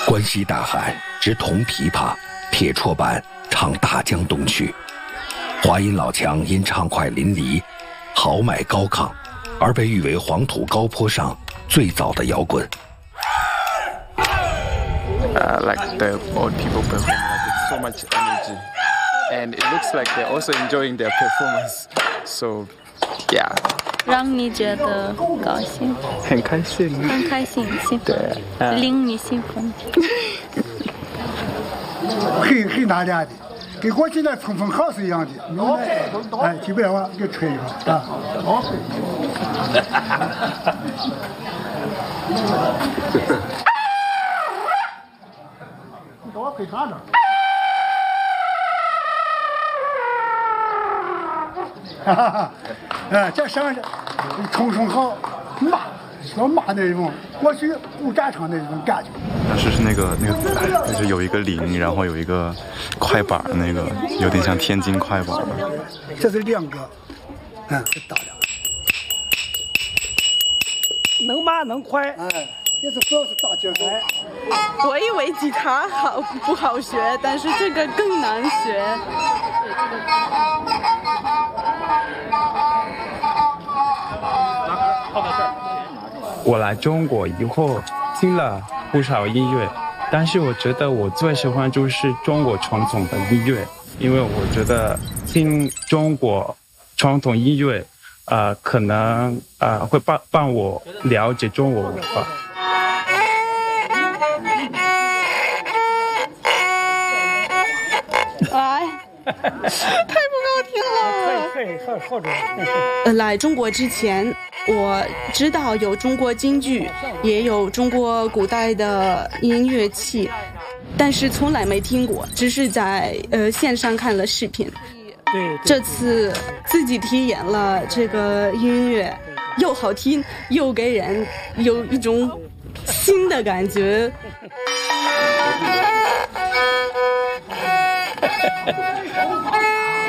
关西大喊之铜琵琶，铁绰板唱大江东去。华阴老腔因畅快淋漓、豪迈高亢，而被誉为黄土高坡上最早的摇滚。 Like the old people perform, like it's so much energy, and it looks like they're also enjoying their performance. So, yeah. 让你觉得高兴， 很开心， 很开心，兴奋，对，令你兴奋。 很大量的，跟过去的冲锋号是一样的。哎，基本上给吹一下啊。你给我吹长点。哈哈哈！哎，这上冲锋号马，小马那种，过去古战场那种感觉。 当时是那个，就是有一个铃，然后有一个快板，那个有点像天津快板。 这是两个，很大的。能慢能快，哎，也是主要是打节奏。 我以为吉他不好学，但是这个更难学。 我来中国以后听了不少音乐，但是我觉得我最喜欢就是中国传统的音乐，因为我觉得听中国传统音乐，可能会帮我了解中国文化。 哎，太不好听了。 可以，好着。 来中国之前，我知道有中国京剧，也有中国古代的音乐器，但是从来没听过，只是在线上看了视频。 对， 这次自己体验了这个音乐，又好听，又给人有一种新的感觉。